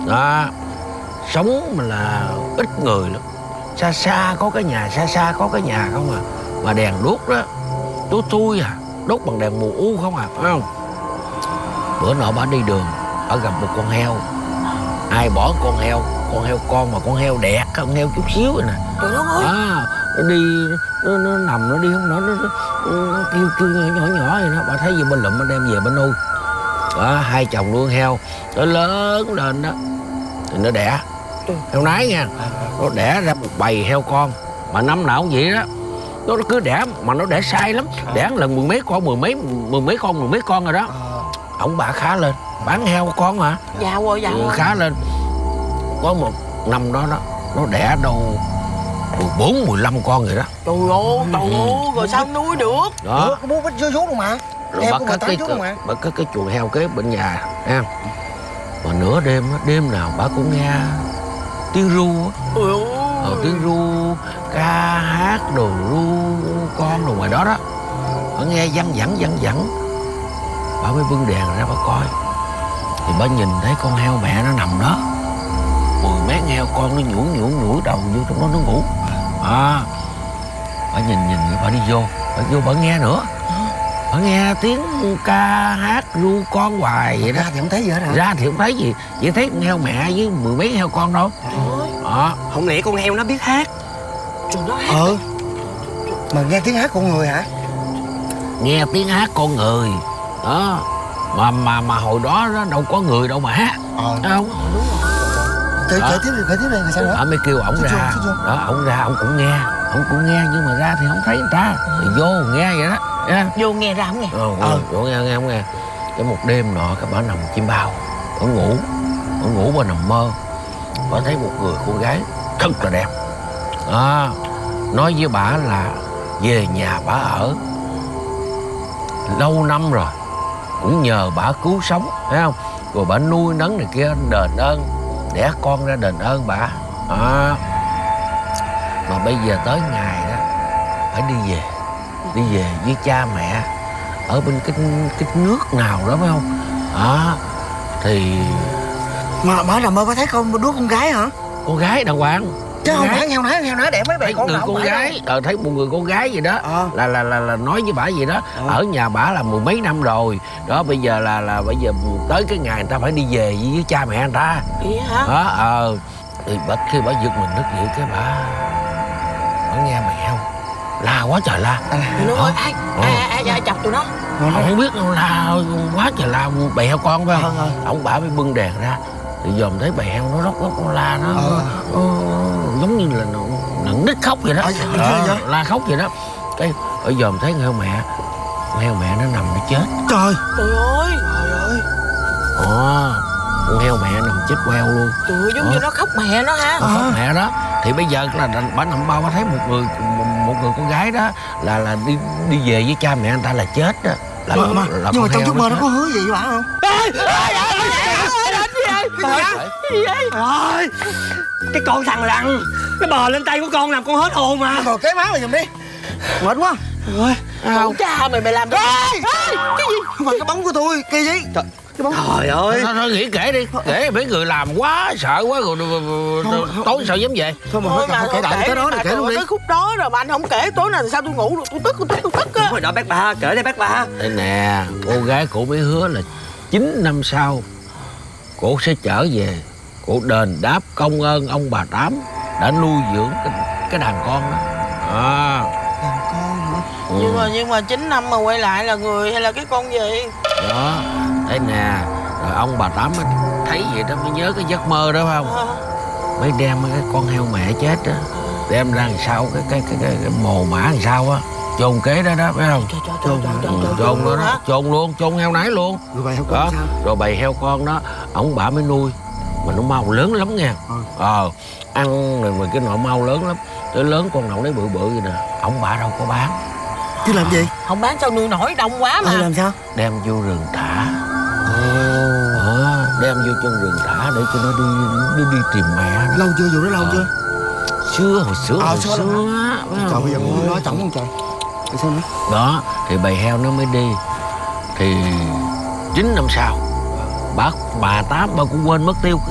Đó, sống mà là ít người lắm. Xa xa có cái nhà, xa xa có cái nhà không à. Mà đèn đuốc đó tối thui à, đốt bằng đèn mù u không à, phải không? Bữa nọ bà đi đường, bà gặp một con heo. Ai bỏ con heo con mà con heo đẹp, con heo chút xíu rồi nè. Trời đất ơi. Nó đi, nó nằm, nó đi không nổi, nó kêu nhỏ vậy đó. Bà thấy gì bên lụm bà đem về bà nuôi. Đó, hai chồng nuôi heo, nó lớn lên đó thì nó đẻ. Heo nái nha, nó đẻ ra một bầy heo con. Mà năm nào cũng vậy đó. Nó cứ đẻ mà nó đẻ sai lắm. Đẻ lần mười mấy mấy con rồi đó. Ông bà khá lên, bán heo con hả? Giàu rồi. Khá lên. Có một năm đó nó đẻ đâu 14-15 con rồi đó. Trời ơi, rồi sao nuôi được? Đó. Có bố bích dưới xuống luôn mà. Rồi bà cất cái chuồng heo kế bên nhà ha. Mà nửa đêm á, đêm nào bà cũng nghe tiếng ru á. Tiếng ru ca hát đồ ru con đồ ngoài đó đó. Bà nghe văng vẳng. Bà mới bưng đèn ra bà coi. Thì bà nhìn thấy con heo mẹ nó nằm đó. 10 mấy heo con nó nhủi đầu vô trong đó nó ngủ. Bà nhìn bà đi vô. Bà nghe nữa. Bà nghe tiếng ca hát ru con hoài vậy đó. Ra thì không thấy gì hết hả? Ra thì không thấy gì. Chỉ thấy con heo mẹ với 10 mấy heo con đâu. Không lẽ con heo nó biết hát? Trời nó hát. Mà nghe tiếng hát con người hả? Nghe tiếng hát con người. Đó. Mà hồi đó đâu có người đâu mà hát. Không? Kể tiếp đi, là sao nữa? Bà mới kêu ổng ra. Đó, ổng ra ổng cũng nghe. Nhưng mà ra thì không thấy người ta. Thì vô nghe vậy đó. Vô nghe ra không nghe. Vô nghe không nghe. Cái một đêm nọ cái bà nằm chim bao. Bà ngủ bà nằm mơ. Bà thấy một người cô gái thật là đẹp. Nói với bà là về nhà bà ở lâu năm rồi, cũng nhờ bà cứu sống, thấy không? Rồi bà nuôi nấng này kia đền ơn, đẻ con ra đền ơn bà. Mà bây giờ tới ngày đó phải đi về với cha mẹ ở bên cái nước nào đó, phải không? Thì Mà bà nằm mơ có thấy đứa con gái hả? con gái đàng hoàng. Chứ không phải heo nái đẹp mấy bầy Thấy người con gái, thấy một người con gái gì đó. Là nói với bả gì đó. Ở nhà bả là 10 mấy năm rồi đó. Bây giờ là bây giờ tới cái ngày người ta phải đi về với cha mẹ người ta. Vậy hả? Thì khi bả giật mình thức dậy cái bả nghe mẹ heo la quá trời la. Nó ơi, ai chọc tụi nó? Không biết la quá trời la bầy heo con, phải không? Ông bả mới bưng đèn ra thì dòm thấy bầy heo nó lóc con la nó giống như là nó nít khóc vậy đó. La khóc vậy đó. Cái ở dòm thấy heo mẹ nó nằm nó chết. Trời ơi. Con heo mẹ nằm chết queo luôn. Trời ơi, giống như nó khóc mẹ nó ha. Khóc mẹ đó. Thì bây giờ là bà nằm bao bà thấy một người con gái đó là đi về với cha mẹ người ta là chết đó. Nhưng mà trong giấc mơ nó có hứa gì với bà không? Gì vậy? Ơi, cái con thằng lằn nó bò lên tay của con làm con hết hồn mà. Rồi cái má mày giùm đi. Mệt quá. Rồi. Không cha mày làm cái gì? Không phải cái bóng của tôi. Kỳ gì? Trời ơi. Thôi nghĩ kể đi. Kể mấy người làm quá sợ quá rồi tối sao dám về. Thôi mà kể đại cái đó là kể luôn đi. Cái khúc đó rồi mà anh không kể tối nào sao tôi ngủ được. Tôi tức á. Rồi đó bác ba, kể đây bác ba. Đây nè, cô gái cổ mới hứa là 9 năm sau cổ sẽ trở về. Cổ đền đáp công ơn ông bà Tám đã nuôi dưỡng cái đàn con đó. Đàn con hả? Nhưng mà 9 năm mà quay lại là người hay là cái con gì? Đó, đây nè. Rồi ông bà Tám mới thấy vậy đó mới nhớ cái giấc mơ đó, phải không? Mới đem cái con heo mẹ chết đó đem ra làm sao cái mồ mả làm sao á, chôn kế đó đó, phải không? Chôn đó, chôn luôn, chôn heo nái luôn. Rồi bầy heo con sao? Rồi bầy heo con đó ổng bả mới nuôi mà nó mau lớn lắm nha. Ăn rồi cái nọ mau lớn lắm, tới lớn con nào đấy bự vậy nè, ổng bả đâu có bán. Chứ làm gì? Không bán sao nuôi nổi đông quá mà. Làm sao? Đem vô rừng thả. Đem vô trong rừng thả để cho nó đi tìm mẹ. Lâu chưa? Vụ đó lâu chưa? Hồi xưa Trời, bây giờ muốn nói tổng không trời. Tại sao nữa? Đó thì bầy heo nó mới đi. Thì 9 năm sau bà Tám bà cũng quên mất tiêu